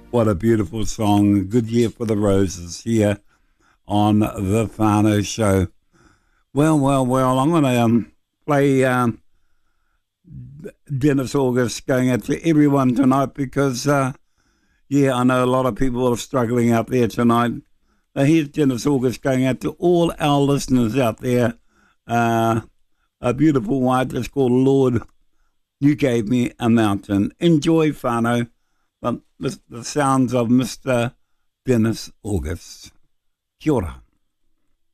What a beautiful song. Good Year for the Roses here on the Whānau Show. Well, I'm going to play Dennis August going out to everyone tonight because, I know a lot of people are struggling out there tonight. Here's Dennis August going out to all our listeners out there. A beautiful one just called Lord, You Gave Me a Mountain. Enjoy Whānau. The sounds of Mr. Dennis August. Kia ora.